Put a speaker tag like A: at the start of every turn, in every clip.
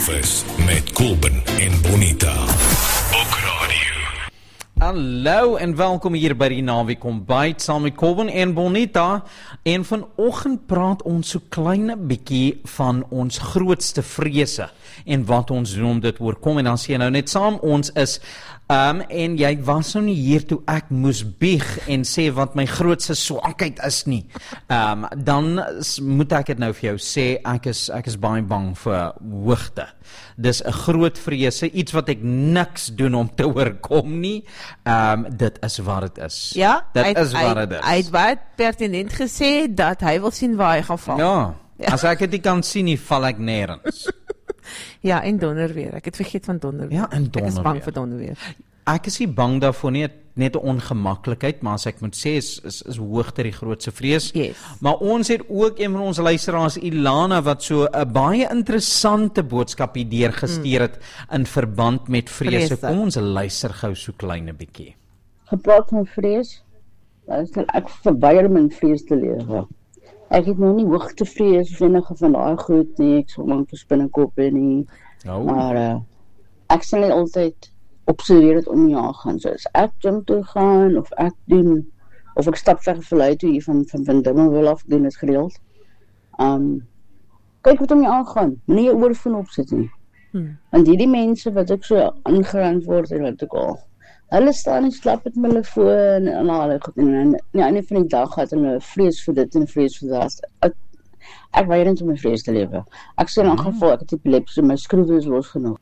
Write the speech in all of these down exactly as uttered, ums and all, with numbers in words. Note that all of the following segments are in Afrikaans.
A: Breakfast met Kobben en Bonita. Ook radio.
B: Hallo en welkom hier by die Naweek Ontbyt saam met Kobben en Bonita. En vanoggend praat ons so klein bietjie van ons grootste vrese en wat ons doen om dit oorkom. En dan sê jy nou net saam, ons is Um, en jy was nou nie hier toe ek moes bieg en sê wat my grootste swakheid is nie. Um, dan moet ek dit nou vir jou sê, ek is, ek is baie bang vir hoogte. Dis 'n groot vrese, iets wat ek niks doen om te oorkom nie. Um, dit is wat dit is.
C: Ja,
B: dit
C: hy,
B: is wat dit is.
C: Hy het baie pertinent gesê dat hy wil sien waar hy gaan val.
B: Ja,
C: Ja.
B: as ek dit nie kan sien nie, val ek nêrens.
C: Ja, en donderweer. Ek het vergeet van donderweer.
B: Ja, en
C: Ek is bang
B: donderweer.
C: vir donderweer.
B: Ek is nie bang daarvoor nie, net 'n ongemaklikheid, maar as ek moet sê, is, is, is hoogte die grootste vrees.
C: Yes.
B: Maar ons het ook een van ons luisteraars, Ilana, wat so 'n baie interessante boodskap hier deurgestuur het mm. in verband met vrese.
C: Vrese.
B: Kom ons luister gou so klein 'n bietjie.
D: Gepraat van vrees, dan sal ek verweider om in vrees te lewe. Ek het nou nie hoogtevrees of enige van daai goed nie, ek sal bang vir spinnekoppe nie,
B: Oh.
D: maar uh, ek sal net altyd observeer het om jou gaan, so as ek gym toe gaan, of ek doen, of ek stap weg verlei toe hier van, van, van Dimmelwil af, doen het gereeld. Um, kyk wat om jou aangaan, moenie jou oorvoen opsit nie.
C: Hmm.
D: Want hierdie mense wat ek so aangerand word en wat ek al, hulle staan en slap met my telefoon en al hulle goed en aan die einde van die dag het hulle vrees vir dit en vrees vir dat. Ek, ek weier net om my vrees te lewe. Ek sê in elk geval, ek het epilepsie, my skroewe is los genoeg.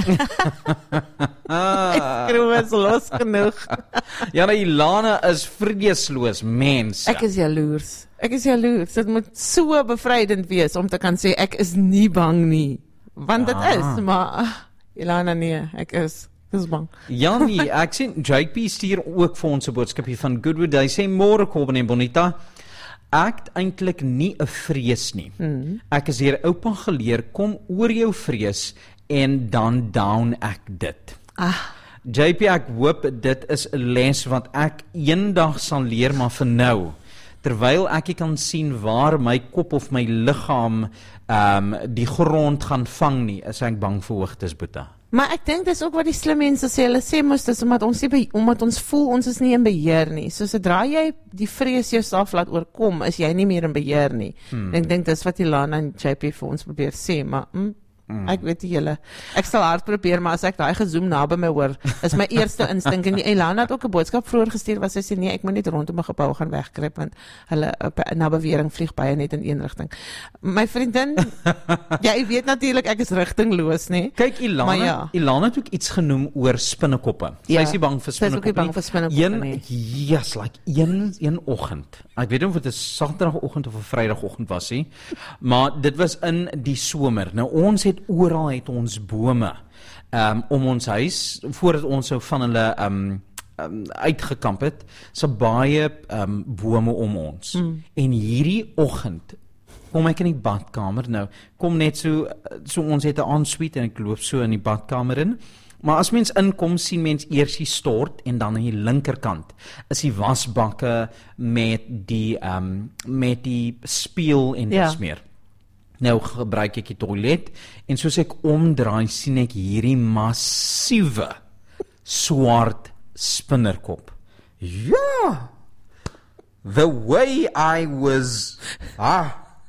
B: Ah.
C: Skroewe is los genoeg.
B: Ja, nou, Ilana is vreesloos, mense.
C: Ek is jaloers. Ek is jaloers. Dit moet so bevrydend wees om te kan sê ek is nie bang nie. Want dit
B: Ja.
C: is, maar Ilana nee, ek is ek is bang.
B: Ja nee, ek sien J P stuur ook vir ons 'n boodskapie van Goodwood. Hy sê môre Kobben en Bonita. Ek het eintlik nie 'n vrees nie. Hmm. Ek is hier oupa geleer, kom oor jou vrees en dan down ek dit.
C: Ah,
B: J P, ek hoop dit is 'n les wat ek eendag sal leer, maar vir nou, terwyl ek nie kan sien waar my kop of my liggaam um, die grond gaan vang nie, is ek bang vir hoogtes, Boeta.
C: maar ek dink dis ook wat die slim mense sê. Hulle sê mos dis omdat ons nie be, omdat ons voel ons is nie in beheer nie. So sodra jy die vrees jouself laat oorkom, is jy nie meer in beheer nie. Hmm. Ek dink dis wat Ilana en J P vir ons probeer sê, maar mm, Mm. ek weet nie julle. Ek sal hard probeer, maar as ek daai gezoom naby my hoor, is my eerste instink. En Ilana het ook 'n boodskap vroeër gestuur wat sy sê nee, ek moet net rondom 'n gebou gaan wegkruip want hulle op 'n na bewering vlieg baie net in een rigting. My vriendin, jy weet natuurlik ek is rigtingloos, nê?
B: Kyk, Ilana,
C: Maar ja.
B: Ilana het ook iets genoem oor spinnekoppe. Sy
C: Ja,
B: is nie bang vir
C: sy is ook nie
B: spinnekoppe
C: bang vir spinnekoppe
B: Een,
C: nie.
B: yes, like een, een oggend. Ek weet nie of dit 'n Saterdagoggend of 'n Vrydagoggend was nie, maar dit was in die somer. Nou ons het oral het ons bome um, om ons huis, voordat ons so van hulle um, um, uitgekamp het, so baie um, bome om ons. Mm. En hierdie oggend kom ek in die badkamer, nou, kom net so, so ons het 'n ensuite en ek loop so in die badkamer in, maar as mens inkom, sien mens eers die stort en dan aan die linkerkant is die wasbakke met die, um, met die speel en
C: Ja.
B: dis meer. Nou gebruik ek die toilet en soos ek omdraai, sien ek hierdie massiewe swart spinnerkop. Ja! The way I was, ah,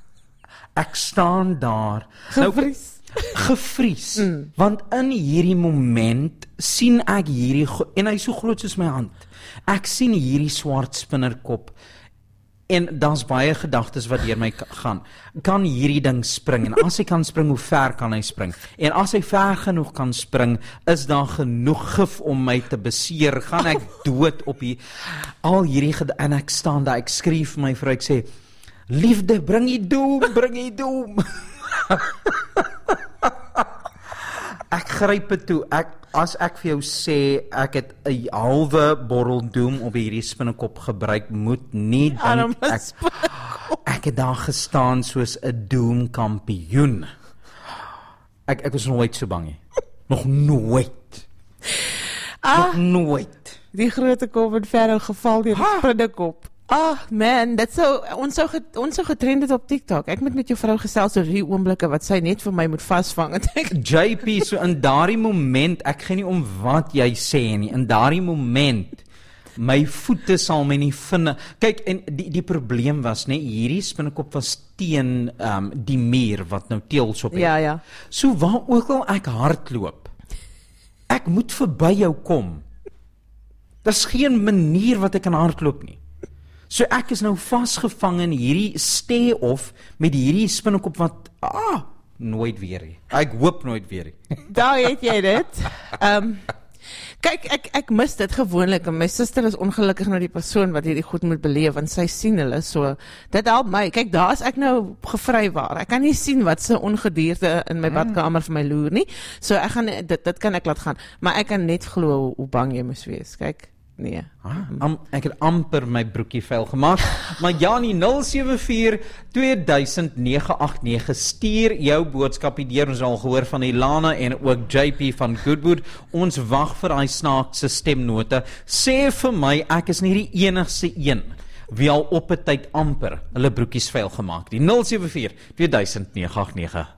B: ek staan daar.
C: Gevries.
B: Nou, gevries. Mm. Want in hierdie moment sien ek hierdie, en hy is so groot soos my hand. Ek sien hierdie swart spinnerkop. En daar's baie gedagtes wat deur my gaan. Kan hierdie ding spring? En as hy kan spring, hoe ver kan hy spring? En as hy ver genoeg kan spring, is daar genoeg gif om my te beseer? Gaan ek dood op hier? Al hierdie ged- en ek staan daar, ek skree vir my vrou, ek sê, liefde, bring die doem, bring die doem. Ek gryp dit toe. Ek as ek vir jou sê ek het 'n halwe bottel doem op hierdie spinnekop gebruik, moet nie dink ek ek het daar gestaan soos 'n doem kampioen. Ek ek was nooit so bang nie. Nog nooit.
C: Ah,
B: Nog nooit.
C: die groot kop het verder geval deur die spinnekop. Ah, man, dit sou ons sou get, ons sou getrend het op TikTok. Ek moet met jou vrou gesels oor die oomblikke wat sy net vir my moet vasvang.
B: J P, so in daardie moment, ek gee nie om wat jy sê nie, in daardie moment my voete sal my nie vind. Kyk, en die die probleem was, nee, hierdie spinnekop was teen um, die muur wat nou teels op het.
C: Ja, ja.
B: So waar ook al ek hardloop, ek moet verby jou kom. Daar's geen manier wat ek kan hardloop nie. So ek is nou vasgevang in hierdie stay-off met hierdie spinnekop wat ah, nooit weer nie. Ek hoop nooit weer nie.
C: Daar het jy dit. Ehm um, Kyk, ek ek mis dit gewoonlik en my suster is ongelukkig nou die persoon wat hierdie goed moet beleef want sy sien hulle so. Dit help my. Kyk, daar is ek nou gevrywaar. Ek kan nie sien wat se ongedierte in my badkamer vir my loer nie. So ek gaan dit dit kan ek laat gaan, maar ek kan net glo hoe bang jy moes wees. Kyk. Nee.
B: Ah, am, ek het amper my broekie vuil gemaak. Maar Janie nul sewe vier twee duisend nege agt nege stuur jou boodskap hier. Ons al gehoor van Ilana en ook J P van Goodwood. Ons wag vir daai snaakse stemnote. Sê vir my, ek is nie die enigste een wie al op 'n tyd amper hulle broekies vuil gemaak het. Die nul sewe vier twee duisend nege agt nege